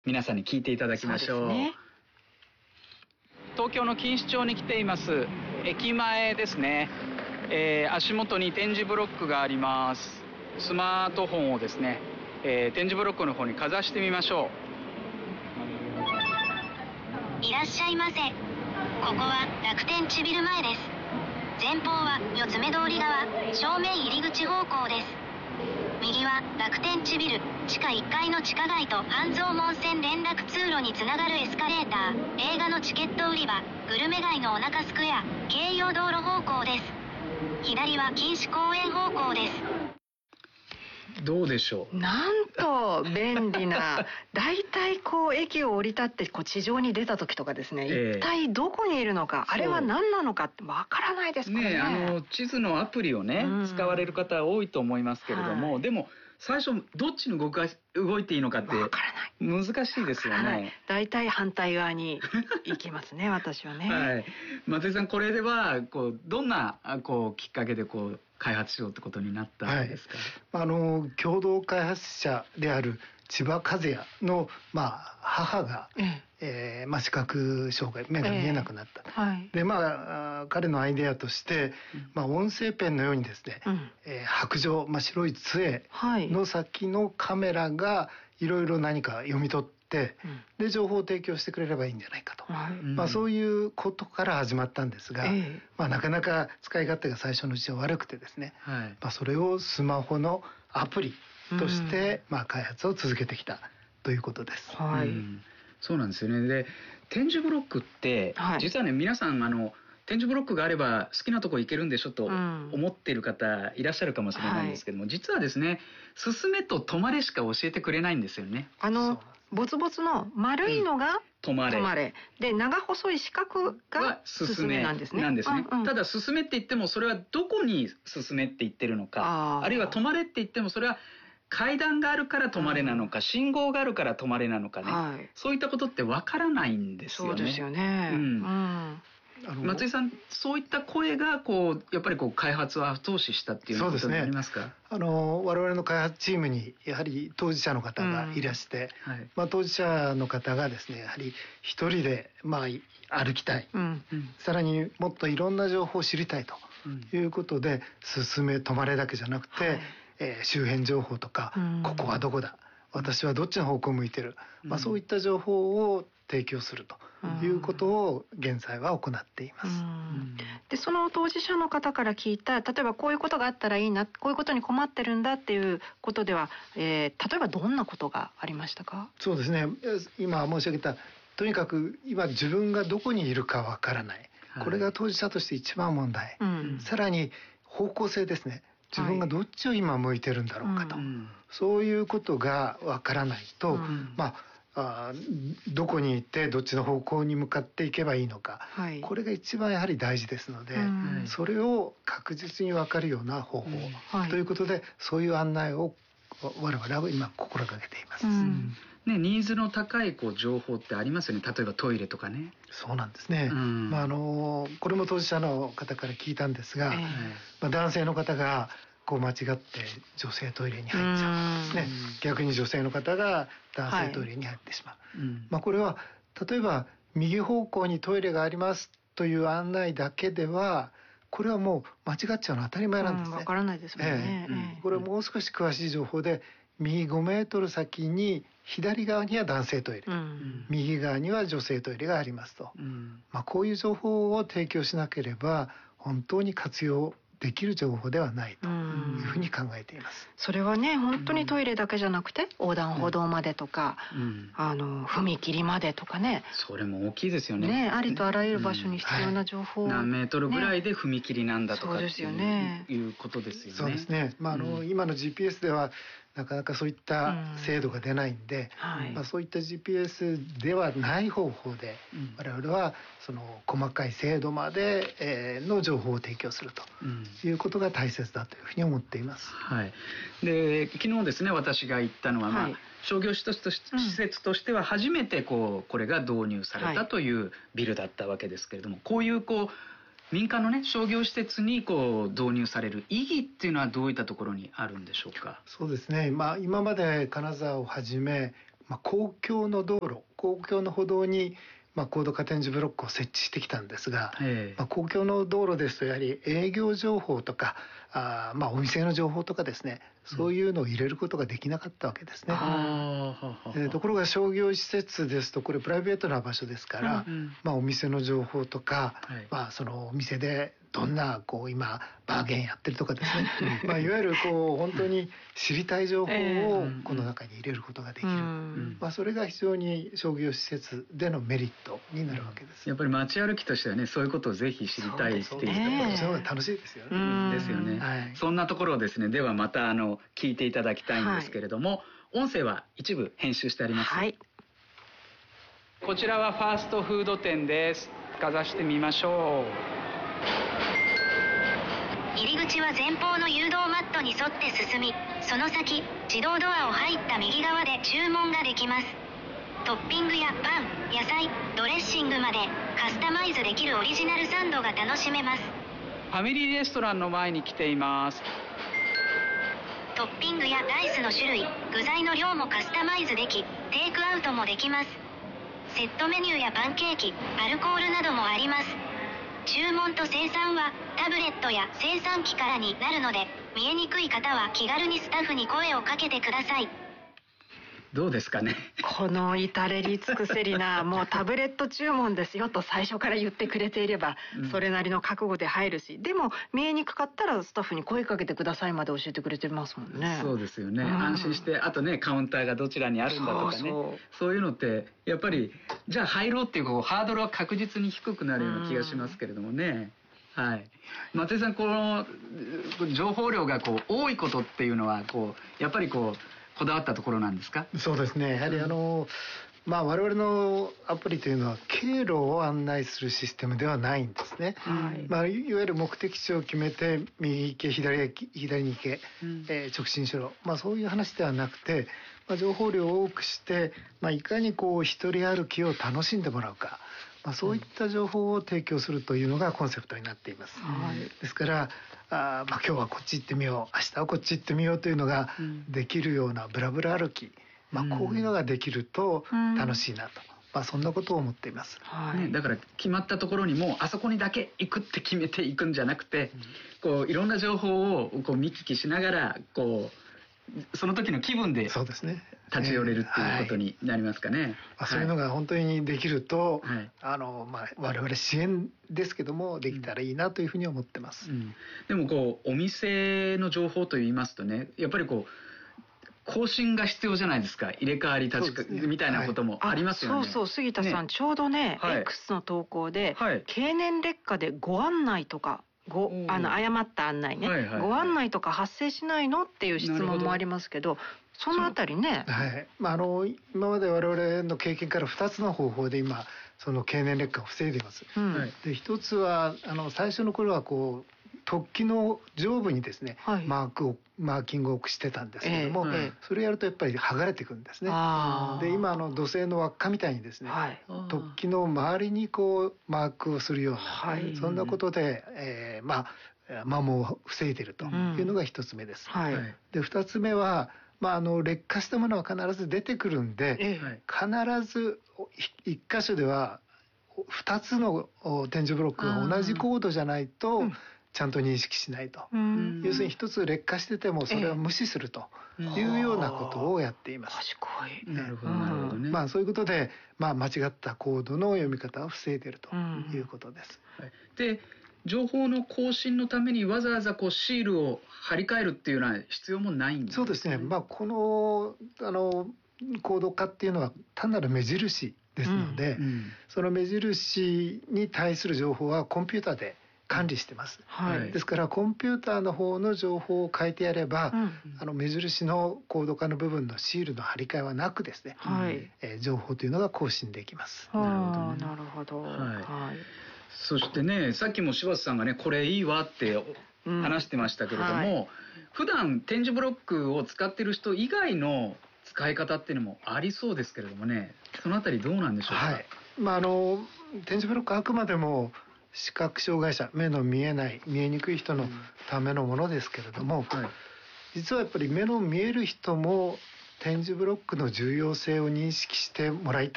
皆さんに聞いていただきましょう。 ね、 東京の錦糸町に来ています。駅前ですね。足元に点字ブロックがあります。スマートフォンをですね、点字ブロックの方にかざしてみましょう。いらっしゃいませ。ここは楽天地ビル前です。前方は四つ目通り側正面入り口方向です。右は楽天地ビル地下1階の地下街と半蔵門線連絡通路につながるエスカレーター、映画のチケット売り場、グルメ街のおなかスクエア、京葉道路方向です。左は錦糸公園方向です。 どうでしょう。 なんと便利なだいたいこう駅を降り立ってこう地上に出た時とかですね、一体どこにいるのか、あれは何なのかってわからないですからね。 地図のアプリをね、使われる方多いと思いますけれども、でも最初どっちに動いていいのかってわからない、 難しいですよね。 だいたい反対側に行きますね私はね。 はい、松井さん、これではどんなきっかけで開発しようってことになったんですか。 共同開発者である千葉和也の、母が、視覚障害、目が見えなくなった、で彼のアイデアとして、音声ペンのようにですね、白状、白い杖の先のカメラがいろいろ何か読み取ってで情報を提供してくれればいいんじゃないかと、そういうことから始まったんですが、なかなか使い勝手が最初のうちは悪くてですね、それをスマホのアプリとして、開発を続けてきたということです。 そうなんですよね。で、点字ブロックって、実はね、皆さん点字ブロックがあれば好きなとこ行けるんでしょと思っている方いらっしゃるかもしれないんですけども、実はですね、進めと止まれしか教えてくれないんですよね。 ボツボツの丸いのが止まれ、で長細い四角が進めなんですね。 ただ進めって言ってもそれはどこに進めって言ってるのか、あるいは止まれって言ってもそれは階段があるから止まれなのか、信号があるから止まれなのかね、そういったことってわからないんですよね。 そうですよね。 松井さん、そういった声がやっぱり開発を後押ししたっていうことになりますか。 我々の開発チームにやはり当事者の方がいらして、当事者の方がですね、やはり一人で歩きたい、さらにもっといろんな情報を知りたいということで、進め止まれだけじゃなくて、周辺情報とか、ここはどこだ、私はどっちの方向を向いてる、そういった情報を提供するということを現在は行っています。 でその当事者の方から聞いた、例えばこういうことがあったらいいな、こういうことに困ってるんだっていうことでは、例えばどんなことがありましたか。 そうですね、今申し上げた、とにかく今自分がどこにいるかわからない、これが当事者として一番問題、さらに方向性ですね、自分がどっちを今向いてるんだろうかと、そういうことがわからないと、どこに行ってどっちの方向に向かっていけばいいのか、これが一番やはり大事ですので、それを確実に分かるような方法、ということで、そういう案内を我々は今心がけています。 ニーズの高い情報ってありますよね。例えばトイレとかね。 そうなんですね。これも当事者の方から聞いたんですが、男性の方が間違って女性トイレに入っちゃうんですね。逆に女性の方が男性トイレに入ってしまう。これは例えば右方向にトイレがありますという案内だけでは、これはもう間違っちゃうのは当たり前なんですね。 わからないですもんね。 これはもう少し詳しい情報で、右5メートル先に左側には男性トイレ、右側には女性トイレがありますと、こういう情報を提供しなければ本当に活用できる情報ではないというふうに考えています。 それはね、本当にトイレだけじゃなくて、横断歩道までとか、踏切までとかね、 それも大きいですよね。 ありとあらゆる場所に必要な情報、 何メートルぐらいで踏切なんだとかっていうことですよね。 そうですね。今の GPS ではなかなかそういった精度が出ないんで、そういった GPS ではない方法で、我々はその細かい精度までの情報を提供するということが大切だというふうに思っています。 で昨日ですね、私が言ったのは、商業施設としては初めてこれが導入されたというビルだったわけですけれども、こういう民間のね、商業施設に導入される意義っていうのはどういったところにあるんでしょうか。 そうですね、今まで金沢をはじめ、 公共の道路、公共の歩道に高度化展示ブロックを設置してきたんですが、公共の道路ですとやはり営業情報とかお店の情報とかですね、そういうのを入れることができなかったわけですね。ところが商業施設ですとこれプライベートな場所ですから、お店の情報とか、そのお店でどんな今バーゲンやってるとかですねいわゆる本当に知りたい情報をこの中に入れることができる、それが非常に商業施設でのメリットになるわけです。 やっぱり街歩きとしてはね、そういうことをぜひ知りたいっていう、 そっちの方が楽しいですよね。 ですよね。そんなところをですね、ではまた聞いていただきたいんですけれども、音声は一部編集してあります。こちらはファーストフード店です。かざしてみましょう。 入り口は前方の誘導マットに沿って進み、その先自動ドアを入った右側で注文ができます。トッピングやパン、野菜、ドレッシングまでカスタマイズできるオリジナルサンドが楽しめます。 ファミリーレストランの前に来ています。 トッピングやライスの種類、具材の量もカスタマイズでき、テイクアウトもできます。セットメニューやパンケーキ、アルコールなどもあります。注文と精算はタブレットや精算機からになるので、見えにくい方は気軽にスタッフに声をかけてください。 どうですかね。 この至れり尽くせりなもうタブレット注文ですよと最初から言ってくれていればそれなりの覚悟で入るし、でも見えにくかったらスタッフに声かけてくださいまで教えてくれてますもんね。 そうですよね、安心して。あとね、カウンターがどちらにあるんだとかね、そういうのってやっぱりじゃあ入ろうっていうハードルは確実に低くなるような気がしますけれどもね。松井さん、この情報量が多いことっていうのはやっぱりこだわったところなんですか？ そうですね、やはり我々のアプリというのは経路を案内するシステムではないんですね。いわゆる目的地を決めて右行け左に行け、直進しろ、そういう話ではなくて、情報量を多くして、いかに一人歩きを楽しんでもらうか、そういった情報を提供するというのがコンセプトになっています。ですから今日はこっち行ってみよう、明日はこっち行ってみようというのができるようなブラブラ歩き、こういうのができると楽しいなと、そんなことを思っています。 だから決まったところにもあそこにだけ行くって決めていくんじゃなくて、いろんな情報を見聞きしながらその時の気分で立ち寄れるっていうことになりますかね。 そういうのが本当にできると、我々支援ですけどもできたらいいなというふうに思ってます。 でもお店の情報といいますとね、やっぱり更新が必要じゃないですか。入れ替わり立ちみたいなこともありますよね。 そう杉田さん、ちょうどね X の投稿で経年劣化でご案内とか誤った案内ね、ご案内とか発生しないのっていう質問もありますけど、そのあたりね、 今まで我々の経験から2つの方法で今その経年劣化を防いでいます。で一つは最初の頃は突起の上部にですね、マーキングをしてたんですけども、それやるとやっぱり剥がれていくんですね。で今土星の輪っかみたいにですね、突起の周りにマークをするような、そんなことで、摩耗を防いでいるというのが一つ目です。で二つ目は劣化したものは必ず出てくるんで、必ず一箇所では2つの展示ブロックが同じコードじゃないとちゃんと認識しないと、要するに一つ劣化しててもそれを無視するというようなことをやっています。 賢い。 なるほどなるほどね。 そういうことで、間違ったコードの読み方を防いでいるということです。 で情報の更新のためにわざわざシールを貼り替えるっていうのは必要もないんですね。 そうですね。このコード化っていうのは単なる目印ですので、その目印に対する情報はコンピューターで管理してます。ですからコンピューターの方の情報を変えてやれば、目印のコード化の部分のシールの貼り替えはなくですね、情報というのが更新できます。 なるほど。 そしてね、さっきも柴田さんがねこれいいわって話してましたけれども、普段展示ブロックを使っている人以外の使い方っていうのもありそうですけれどもね、そのあたりどうなんでしょうか。 展示ブロックはあくまでも視覚障害者、目の見えない見えにくい人のためのものですけれども、実はやっぱり目の見える人も点字ブロックの重要性を認識してもらいたい